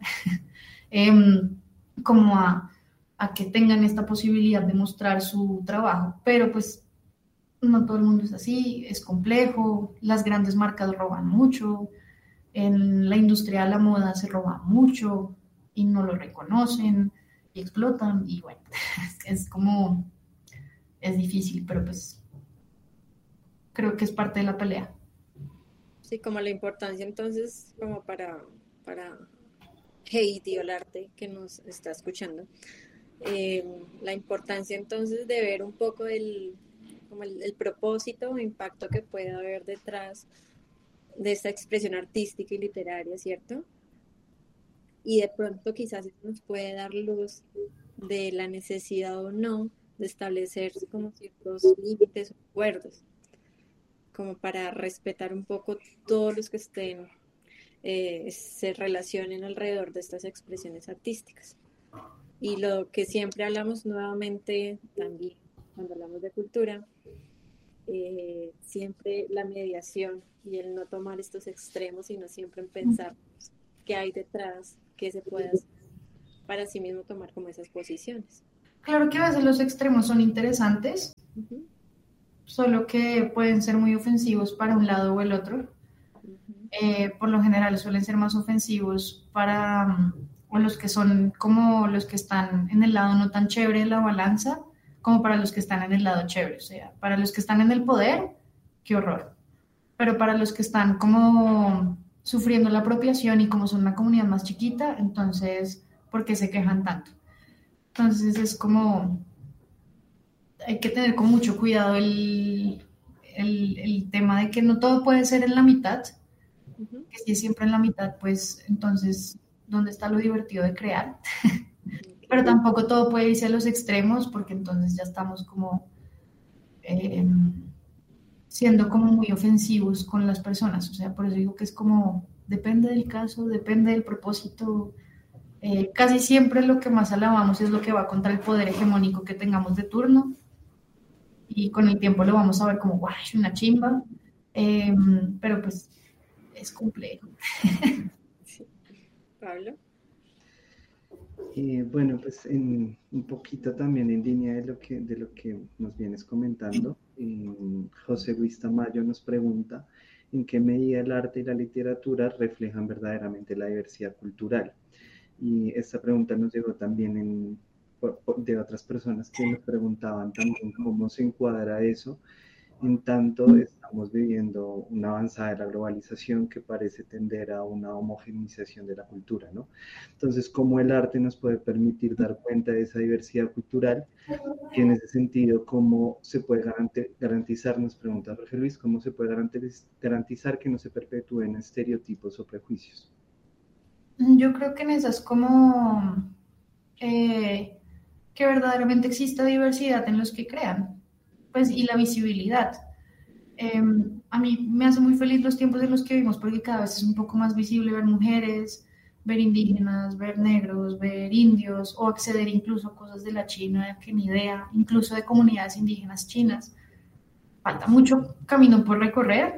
como a que tengan esta posibilidad de mostrar su trabajo, pero pues no todo el mundo es así, es complejo, las grandes marcas roban mucho, en la industria de la moda se roba mucho y no lo reconocen y explotan y bueno, es como, es difícil, pero pues creo que es parte de la pelea. Sí, como la importancia entonces, como para Heidi Olarte, que nos está escuchando, la importancia entonces de ver un poco como el propósito o impacto que puede haber detrás de esta expresión artística y literaria, ¿cierto? Y de pronto quizás eso nos puede dar luz de la necesidad o no de establecer como ciertos límites o acuerdos, como para respetar un poco todos los que estén, se relacionen alrededor de estas expresiones artísticas. Y lo que siempre hablamos nuevamente también cuando hablamos de cultura siempre la mediación y el no tomar estos extremos, sino siempre en pensar qué hay detrás, qué se puede hacer para sí mismo tomar como esas posiciones. Claro que a veces los extremos son interesantes, solo que pueden ser muy ofensivos para un lado o el otro. Por lo general suelen ser más ofensivos para o los que son como los que están en el lado no tan chévere de la balanza, como para los que están en el lado chévere. O sea, para los que están en el poder, qué horror. Pero para los que están como sufriendo la apropiación y como son una comunidad más chiquita, entonces, ¿por qué se quejan tanto? Entonces es como, hay que tener con mucho cuidado el tema de que no todo puede ser en la mitad, que si es siempre en la mitad, pues entonces, ¿dónde está lo divertido de crear? Pero tampoco todo puede irse a los extremos, porque entonces ya estamos como siendo como muy ofensivos con las personas. O sea, por eso digo que es como, depende del caso, depende del propósito. Casi siempre lo que más alabamos es lo que va contra el poder hegemónico que tengamos de turno, y con el tiempo lo vamos a ver como, guay, una chimba, pero pues es complejo. Sí. Pablo. Bueno, pues un poquito también en línea de lo que nos vienes comentando, José Luis Tamayo nos pregunta en qué medida el arte y la literatura reflejan verdaderamente la diversidad cultural. Y esta pregunta nos llegó también de otras personas que nos preguntaban también cómo se encuadra eso, en tanto estamos viviendo una avanzada de la globalización que parece tender a una homogeneización de la cultura, ¿no? Entonces, ¿cómo el arte nos puede permitir dar cuenta de esa diversidad cultural? Y en ese sentido, ¿cómo se puede garantizar, nos pregunta Jorge Luis, cómo se puede garantizar que no se perpetúen estereotipos o prejuicios? Yo creo que en esas como que verdaderamente exista diversidad en los que crean, pues, y la visibilidad. A mí me hace muy feliz los tiempos en los que vivimos, porque cada vez es un poco más visible ver mujeres, ver indígenas, ver negros, ver indios, o acceder incluso a cosas de la China que ni idea, incluso de comunidades indígenas chinas. Falta mucho camino por recorrer.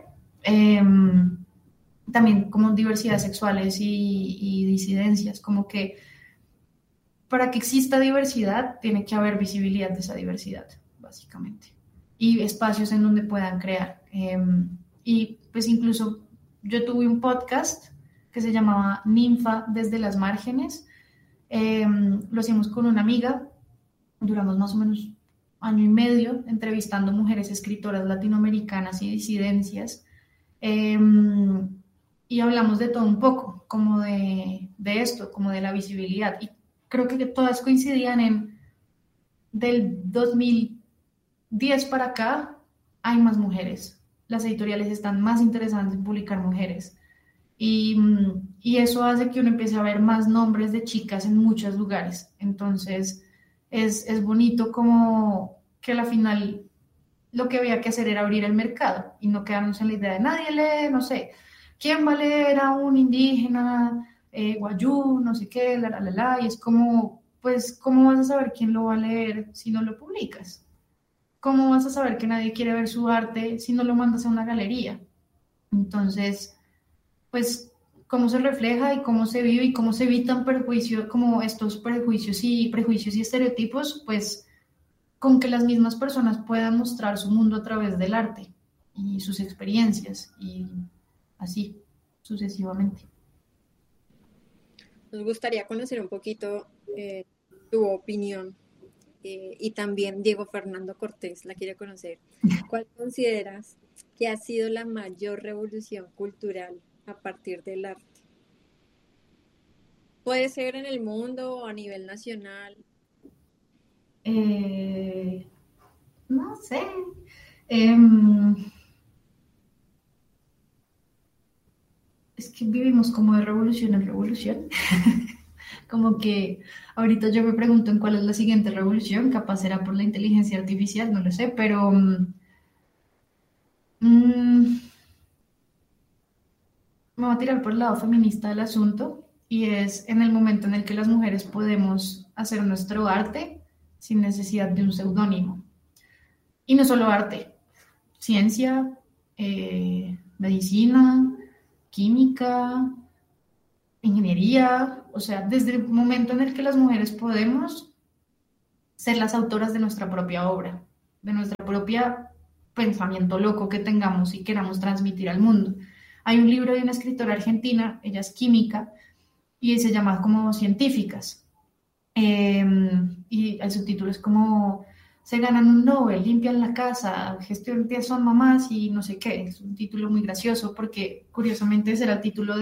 También como diversidades sexuales y disidencias, como que para que exista diversidad tiene que haber visibilidad de esa diversidad, básicamente, y espacios en donde puedan crear. Y pues incluso yo tuve un podcast que se llamaba Ninfa desde las márgenes. Lo hicimos con una amiga, duramos más o menos año y medio entrevistando mujeres escritoras latinoamericanas y disidencias, y hablamos de todo un poco, como de esto, como de la visibilidad, y creo que todas coincidían en del 2010 para acá hay más mujeres, las editoriales están más interesadas en publicar mujeres, y eso hace que uno empiece a ver más nombres de chicas en muchos lugares. Entonces es bonito como que al final lo que había que hacer era abrir el mercado y no quedarnos en la idea de nadie lee, no sé, ¿quién va a leer a un indígena, guayú, no sé qué, y es como, pues, ¿cómo vas a saber quién lo va a leer si no lo publicas? ¿Cómo vas a saber que nadie quiere ver su arte si no lo mandas a una galería? Entonces, pues, cómo se refleja y cómo se vive y cómo se evitan prejuicios, como estos prejuicios y estereotipos, pues, con que las mismas personas puedan mostrar su mundo a través del arte y sus experiencias, y así sucesivamente. Nos gustaría conocer un poquito tu opinión, y también Diego Fernando Cortés la quiere conocer. ¿Cuál consideras que ha sido la mayor revolución cultural a partir del arte? Puede ser en el mundo o a nivel nacional. No sé. Es que vivimos como de revolución en revolución. Como que ahorita yo me pregunto en cuál es la siguiente revolución, capaz será por la inteligencia artificial, no lo sé, pero me voy a tirar por el lado feminista del asunto, y es en el momento en el que las mujeres podemos hacer nuestro arte sin necesidad de un seudónimo. Y no solo arte, ciencia, medicina, química, ingeniería, o sea, desde el momento en el que las mujeres podemos ser las autoras de nuestra propia obra, de nuestra propia pensamiento loco que tengamos y queramos transmitir al mundo. Hay un libro de una escritora argentina, ella es química, y se llama como Científicas. Y el subtítulo es como se ganan un Nobel, limpian la casa, gestionan, son mamás y no sé qué. Es un título muy gracioso porque curiosamente ese era el título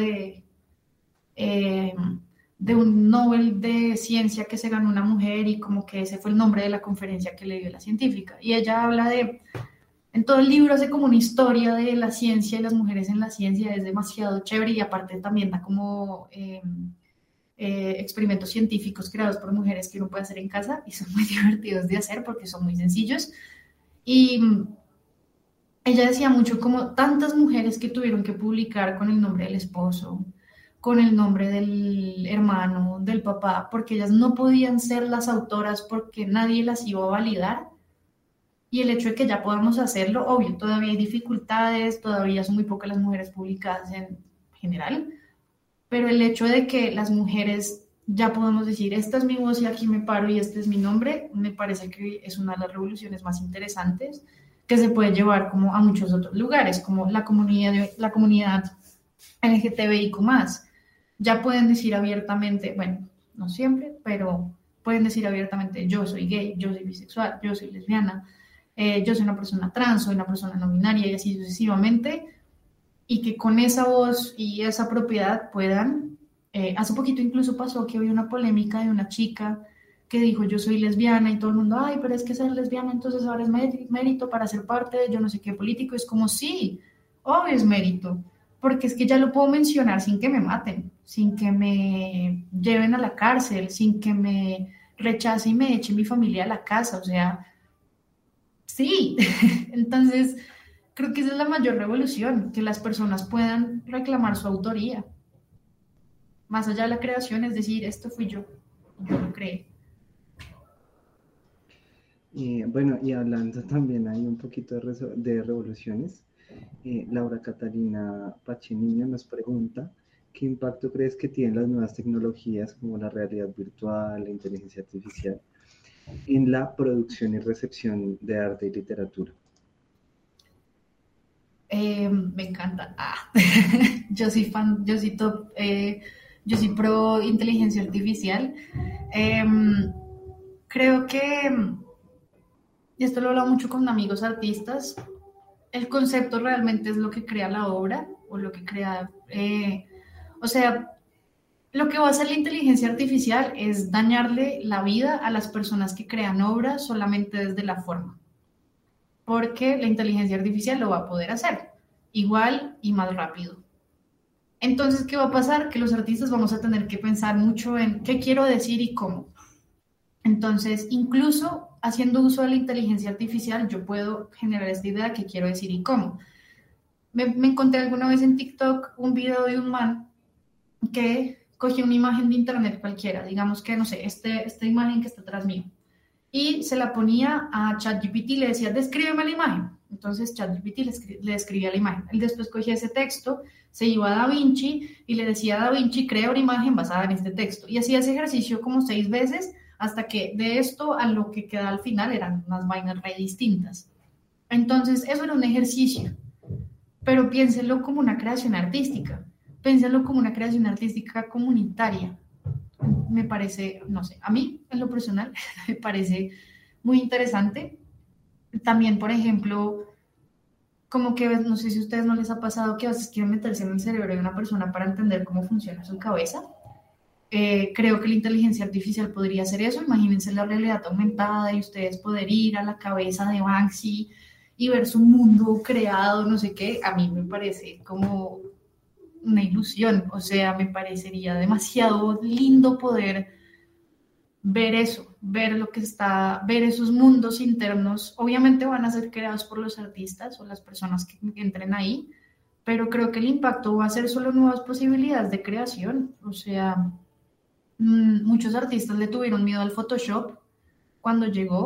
de un Nobel de ciencia que se ganó una mujer y como que ese fue el nombre de la conferencia que le dio la científica. Y ella habla en todo el libro hace como una historia de la ciencia y las mujeres en la ciencia, es demasiado chévere y aparte también da como experimentos científicos creados por mujeres que uno puede hacer en casa y son muy divertidos de hacer porque son muy sencillos. Y ella decía mucho como tantas mujeres que tuvieron que publicar con el nombre del esposo, con el nombre del hermano, del papá, porque ellas no podían ser las autoras porque nadie las iba a validar. Y el hecho de que ya podamos hacerlo, obvio, todavía hay dificultades, todavía son muy pocas las mujeres publicadas en general, pero el hecho de que las mujeres ya podemos decir, esta es mi voz y aquí me paro y este es mi nombre, me parece que es una de las revoluciones más interesantes que se puede llevar como a muchos otros lugares, como la comunidad LGTBIQ+. Ya pueden decir abiertamente, bueno, no siempre, pero pueden decir abiertamente, yo soy gay, yo soy bisexual, yo soy lesbiana, yo soy una persona trans, soy una persona no binaria y así sucesivamente, y que con esa voz y esa propiedad puedan, hace poquito incluso pasó que había una polémica de una chica que dijo yo soy lesbiana y todo el mundo, ay, pero es que ser lesbiana entonces ahora es mérito para ser parte de yo no sé qué político, es como sí, obvio es mérito, porque es que ya lo puedo mencionar sin que me maten, sin que me lleven a la cárcel, sin que me rechace y me eche mi familia a la casa, o sea, sí, entonces creo que esa es la mayor revolución, que las personas puedan reclamar su autoría, más allá de la creación, es decir, esto fui yo lo creé. Bueno, y hablando también hay un poquito de revoluciones, Laura Catalina Pacheniño nos pregunta, ¿qué impacto crees que tienen las nuevas tecnologías como la realidad virtual, la inteligencia artificial, en la producción y recepción de arte y literatura? Me encanta. Yo soy fan, yo soy top, yo soy pro inteligencia artificial. Creo que, y esto lo he hablado mucho con amigos artistas, el concepto realmente es lo que crea la obra o lo que crea, o sea, lo que va a hacer la inteligencia artificial es dañarle la vida a las personas que crean obras solamente desde la forma, porque la inteligencia artificial lo va a poder hacer igual y más rápido. Entonces, ¿qué va a pasar? Que los artistas vamos a tener que pensar mucho en qué quiero decir y cómo. Entonces, incluso haciendo uso de la inteligencia artificial, yo puedo generar esta idea de qué quiero decir y cómo. Me encontré alguna vez en TikTok un video de un man que cogió una imagen de internet cualquiera, digamos que, no sé, esta imagen que está atrás mío, y se la ponía a ChatGPT y le decía, descríbeme la imagen. Entonces ChatGPT le describía la imagen. Él después cogía ese texto, se iba a DaVinci y le decía a DaVinci, crea una imagen basada en este texto. Y hacía ese ejercicio como 6 veces hasta que de esto a lo que queda al final eran unas vainas re distintas. Entonces eso era un ejercicio, pero piénselo como una creación artística. Piénselo como una creación artística comunitaria. Me parece, no sé, a mí en lo personal me parece muy interesante. También, por ejemplo, como que no sé si a ustedes no les ha pasado que a veces quieren meterse en el cerebro de una persona para entender cómo funciona su cabeza. Creo que la inteligencia artificial podría hacer eso. Imagínense la realidad aumentada y ustedes poder ir a la cabeza de Banksy y ver su mundo creado, no sé qué. A mí me parece como una ilusión, o sea, me parecería demasiado lindo poder ver eso, ver lo que está, ver esos mundos internos. Obviamente van a ser creados por los artistas o las personas que entren ahí, pero creo que el impacto va a ser solo nuevas posibilidades de creación. O sea, muchos artistas le tuvieron miedo al Photoshop cuando llegó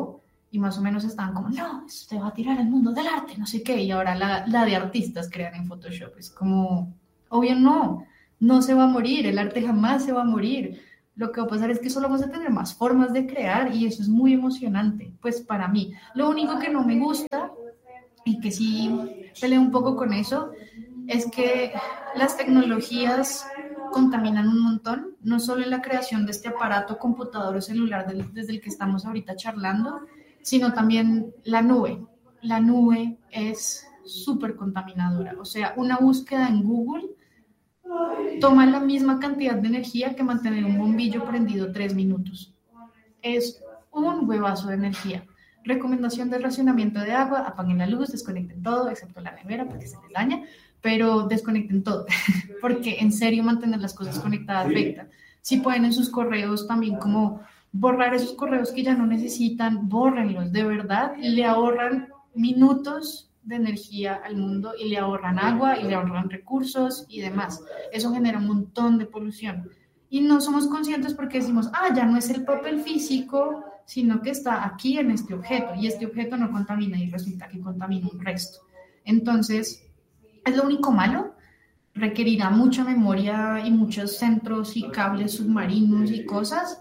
y más o menos estaban como, no, esto te va a tirar al mundo del arte, no sé qué, y ahora la de artistas crean en Photoshop. Es como, obvio no se va a morir, el arte jamás se va a morir. Lo que va a pasar es que solo vamos a tener más formas de crear y eso es muy emocionante, pues para mí. Lo único que no me gusta y que sí peleo un poco con eso es que las tecnologías contaminan un montón, no solo en la creación de este aparato computador o celular desde el que estamos ahorita charlando, sino también la nube. La nube es súper contaminadora, o sea, una búsqueda en Google toma la misma cantidad de energía que mantener un bombillo prendido 3 minutos. Es un huevazo de energía. Recomendación de racionamiento de agua: apaguen la luz, desconecten todo, excepto la nevera porque se les daña, pero desconecten todo, porque en serio mantener las cosas conectadas afecta. Si pueden en sus correos también como borrar esos correos que ya no necesitan, bórrenlos, de verdad, le ahorran minutos de energía al mundo y le ahorran agua y le ahorran recursos y demás. Eso genera un montón de polución. Y no somos conscientes porque decimos, ya no es el papel físico, sino que está aquí en este objeto, y este objeto no contamina y resulta que contamina un resto. Entonces, es lo único malo. Requerirá mucha memoria y muchos centros y cables submarinos y cosas.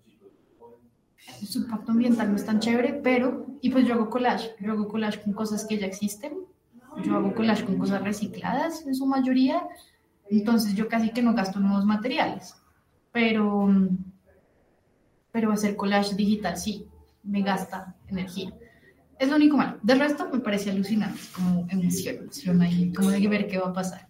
Su impacto ambiental no es tan chévere, pero, y pues yo hago collage con cosas que ya existen, yo hago collage con cosas recicladas en su mayoría, entonces yo casi que no gasto nuevos materiales, pero hacer collage digital sí, me gasta energía. Es lo único malo. Del resto me parece alucinante, como emoción ahí, como de ver qué va a pasar.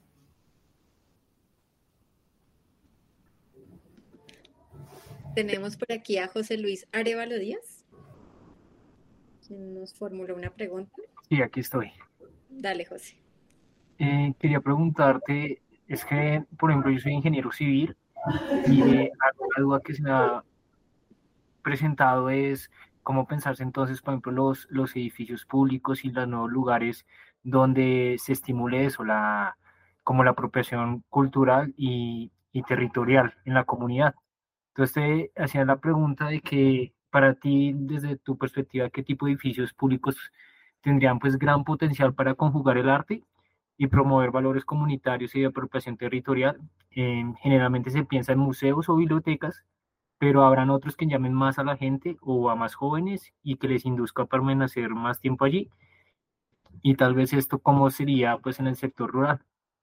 Tenemos por aquí a José Luis Arevalo Díaz, quien nos formuló una pregunta. Sí, aquí estoy. Dale, José. Quería preguntarte, es que, por ejemplo, yo soy ingeniero civil y una duda que se me ha presentado es cómo pensarse entonces, por ejemplo, los edificios públicos y los nuevos lugares donde se estimule eso, como la apropiación cultural y territorial en la comunidad. Entonces te hacía la pregunta de que para ti, desde tu perspectiva, ¿qué tipo de edificios públicos tendrían pues gran potencial para conjugar el arte y promover valores comunitarios y de apropiación territorial? Generalmente se piensa en museos o bibliotecas, pero habrán otros que llamen más a la gente o a más jóvenes y que les induzca a permanecer más tiempo allí. Y tal vez esto cómo sería pues en el sector rural.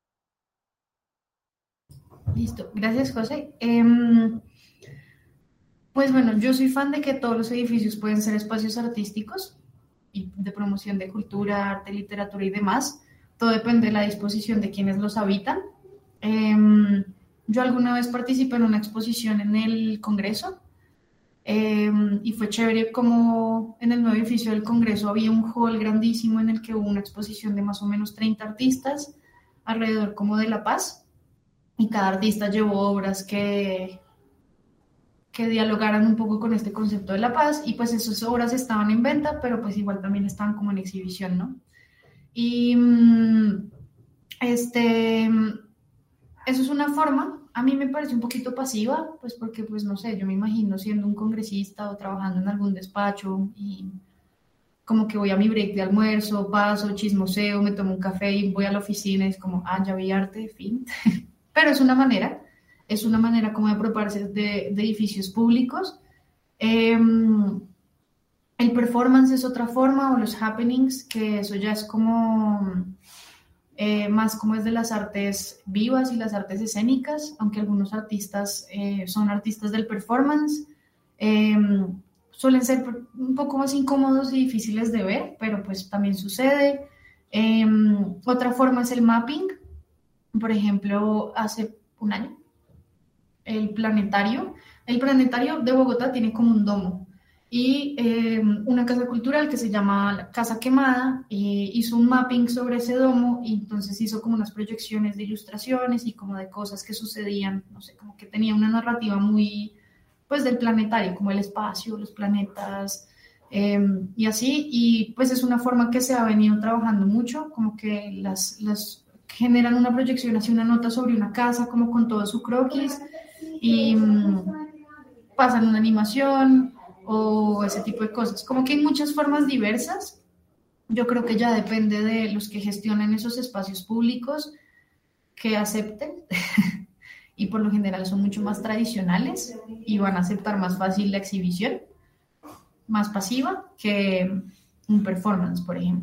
Listo, gracias, José. Pues bueno, yo soy fan de que todos los edificios pueden ser espacios artísticos y de promoción de cultura, arte, literatura y demás. Todo depende de la disposición de quienes los habitan. Yo alguna vez participé en una exposición en el Congreso y fue chévere como en el nuevo edificio del Congreso había un hall grandísimo en el que hubo una exposición de más o menos 30 artistas alrededor como de La Paz, y cada artista llevó obras que dialogaran un poco con este concepto de la paz, y pues esas obras estaban en venta, pero pues igual también estaban como en exhibición, ¿no? Y eso es una forma, a mí me parece un poquito pasiva, pues porque pues no sé, yo me imagino siendo un congresista o trabajando en algún despacho y como que voy a mi break de almuerzo, paso, chismoseo, me tomo un café y voy a la oficina y es como, ya vi arte, fin. Pero es una manera como de apropiarse de edificios públicos. El performance es otra forma, o los happenings, que eso ya es como más como es de las artes vivas y las artes escénicas, aunque algunos artistas son artistas del performance. Suelen ser un poco más incómodos y difíciles de ver, pero pues también sucede. Otra forma es el mapping. Por ejemplo, hace un año, el planetario de Bogotá tiene como un domo, y una casa cultural que se llama Casa Quemada hizo un mapping sobre ese domo, y entonces hizo como unas proyecciones de ilustraciones y como de cosas que sucedían, no sé, como que tenía una narrativa muy, pues del planetario, como el espacio, los planetas, y así, y pues es una forma que se ha venido trabajando mucho, como que las generan una proyección hacia una nota sobre una casa, como con todo su croquis, y pasan una animación, o ese tipo de cosas. Como que hay muchas formas diversas. Yo creo que ya depende de los que gestionen esos espacios públicos que acepten y por lo general son mucho más tradicionales y van a aceptar más fácil la exhibición, más pasiva que un performance, por ejemplo.